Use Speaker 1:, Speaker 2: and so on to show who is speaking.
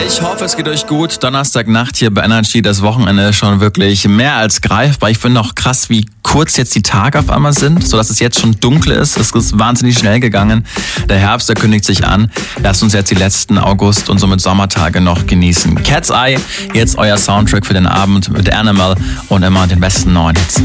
Speaker 1: Ich hoffe, es geht euch gut. Donnerstagnacht hier bei Energy, das Wochenende schon wirklich mehr als greifbar. Ich finde auch krass, wie kurz jetzt die Tage auf einmal sind, sodass es jetzt schon dunkel ist. Es ist wahnsinnig schnell gegangen. Der Herbst, der kündigt sich an. Lasst uns jetzt die letzten August- und somit Sommertage noch genießen. Cat's Eye, jetzt euer Soundtrack für den Abend mit Animal und immer den besten neuen Hits.